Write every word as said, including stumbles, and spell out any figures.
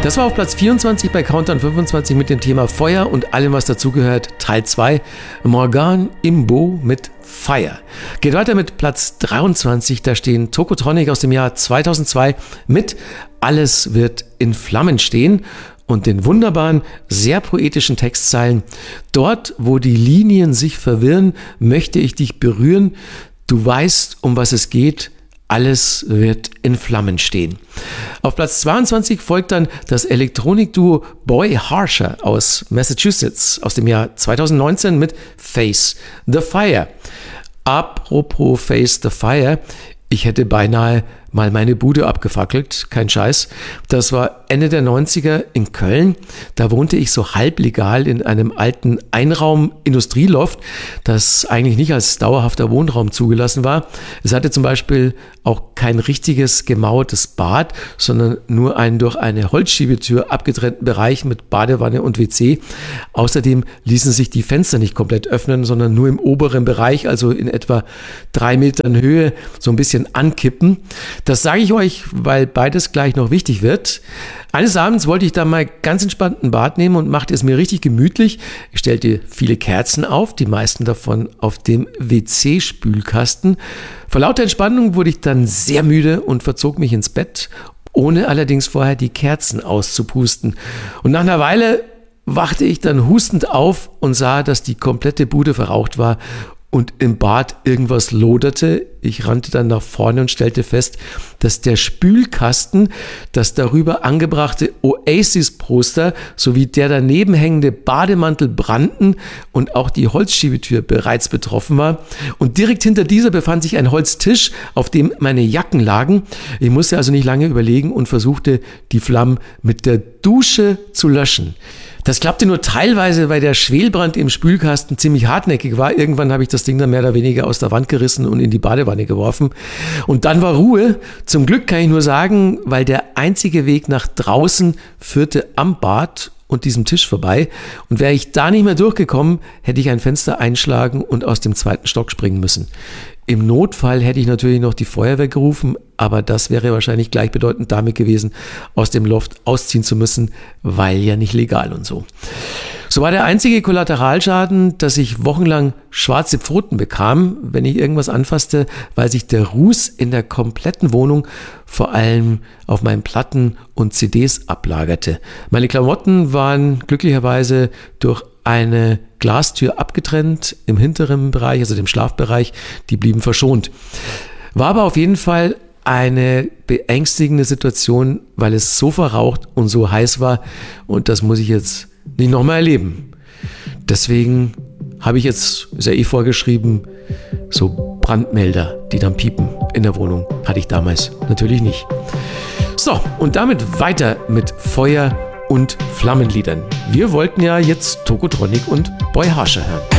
Das war auf Platz vierundzwanzig bei Countdown fünfundzwanzig mit dem Thema Feuer und allem, was dazugehört. Teil zwei, Morgan Imbo mit Fire. Geht weiter mit Platz dreiundzwanzig, da stehen Tokotronic aus dem Jahr zweitausendzwei mit Alles wird in Flammen stehen und den wunderbaren, sehr poetischen Textzeilen. Dort, wo die Linien sich verwirren, möchte ich dich berühren. Du weißt, um was es geht. Alles wird in Flammen stehen. Auf Platz zweiundzwanzig folgt dann das Elektronikduo Boy Harsher aus Massachusetts aus dem Jahr zweitausendneunzehn mit Face the Fire. Apropos Face the Fire, ich hätte beinahe mal meine Bude abgefackelt, kein Scheiß. Das war Ende der neunziger in Köln. Da wohnte ich so halblegal in einem alten Einraum-Industrieloft, das eigentlich nicht als dauerhafter Wohnraum zugelassen war. Es hatte zum Beispiel auch kein richtiges gemauertes Bad, sondern nur einen durch eine Holzschiebetür abgetrennten Bereich mit Badewanne und W C. Außerdem ließen sich die Fenster nicht komplett öffnen, sondern nur im oberen Bereich, also in etwa drei Metern Höhe, so ein bisschen ankippen. Das sage ich euch, weil beides gleich noch wichtig wird. Eines Abends wollte ich da mal ganz entspannt ein Bad nehmen und machte es mir richtig gemütlich. Ich stellte viele Kerzen auf, die meisten davon auf dem W C-Spülkasten. Vor lauter Entspannung wurde ich dann sehr müde und verzog mich ins Bett, ohne allerdings vorher die Kerzen auszupusten. Und nach einer Weile wachte ich dann hustend auf und sah, dass die komplette Bude verraucht war und im Bad irgendwas loderte. Ich rannte dann nach vorne und stellte fest, dass der Spülkasten, das darüber angebrachte Oasis-Poster sowie der daneben hängende Bademantel brannten und auch die Holzschiebetür bereits betroffen war. Und direkt hinter dieser befand sich ein Holztisch, auf dem meine Jacken lagen. Ich musste also nicht lange überlegen und versuchte, die Flammen mit der Dusche zu löschen. Das klappte nur teilweise, weil der Schwelbrand im Spülkasten ziemlich hartnäckig war. Irgendwann habe ich das Ding dann mehr oder weniger aus der Wand gerissen und in die Badewanne geworfen. Und dann war Ruhe. Zum Glück kann ich nur sagen, weil der einzige Weg nach draußen führte am Bad und diesem Tisch vorbei. Und wäre ich da nicht mehr durchgekommen, hätte ich ein Fenster einschlagen und aus dem zweiten Stock springen müssen. Im Notfall hätte ich natürlich noch die Feuerwehr gerufen, aber das wäre wahrscheinlich gleichbedeutend damit gewesen, aus dem Loft ausziehen zu müssen, weil ja nicht legal und so. So war der einzige Kollateralschaden, dass ich wochenlang schwarze Pfoten bekam, wenn ich irgendwas anfasste, weil sich der Ruß in der kompletten Wohnung vor allem auf meinen Platten und C Ds ablagerte. Meine Klamotten waren glücklicherweise durch eine Glastür abgetrennt im hinteren Bereich, also dem Schlafbereich, die blieben verschont. War aber auf jeden Fall eine beängstigende Situation, weil es so verraucht und so heiß war und das muss ich jetzt nicht nochmal erleben. Deswegen habe ich jetzt, ist ja eh vorgeschrieben, so Brandmelder, die dann piepen in der Wohnung. Hatte ich damals natürlich nicht. So, und damit weiter mit Feuer und Flammenliedern. Wir wollten ja jetzt Tokotronic und Boy Harsher hören.